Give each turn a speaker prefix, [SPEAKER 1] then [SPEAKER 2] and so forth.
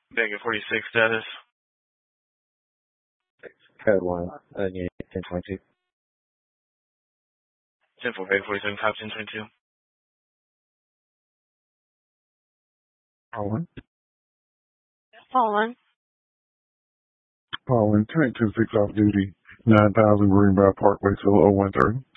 [SPEAKER 1] Baker 46 status.
[SPEAKER 2] Code 1, unit 1022.
[SPEAKER 1] 10-4, Baker 47, cop 1022.
[SPEAKER 3] Calling.
[SPEAKER 4] Calling.
[SPEAKER 3] Calling. Tank 26 off duty. 9000 Greenbrier Parkway, Solo 013.